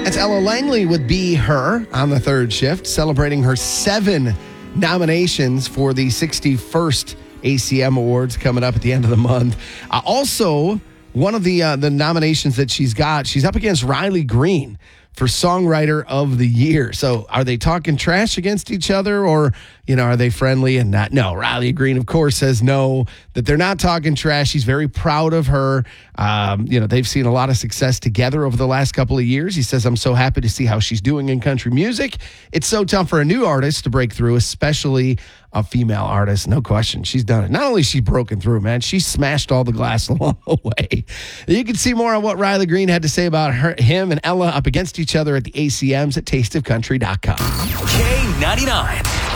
That's Ella Langley with Be Her on the third shift, celebrating her 7 nominations for the 61st ACM Awards coming up at the end of the month. Also, one of the nominations that she's got, she's up against Riley Green for Songwriter of the Year. So are they talking trash against each other, or, are they friendly and not? No, Riley Green, of course, says no, that they're not talking trash. He's very proud of her. They've seen a lot of success together over the last couple of years. He says, I'm so happy to see how she's doing in country music. It's so tough for a new artist to break through, especially a female artist. No question. She's done it. Not only has she broken through, man, she smashed all the glass along the way. You can see more on what Riley Green had to say about him and Ella up against each other at the ACMs at tasteofcountry.com. K99.